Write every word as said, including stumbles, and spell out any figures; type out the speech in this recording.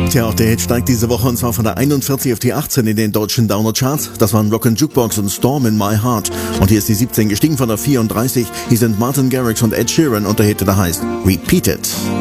Tja, auch der Hit steigt diese Woche und zwar von der einundvierzig auf die achtzehn in den deutschen Download-Charts. Das waren Rock and Jukebox und Storm in My Heart. Und hier ist die siebzehn gestiegen von der vierunddreißig. Hier sind Martin Garrix und Ed Sheeran und der Hit, der heißt Repeat It.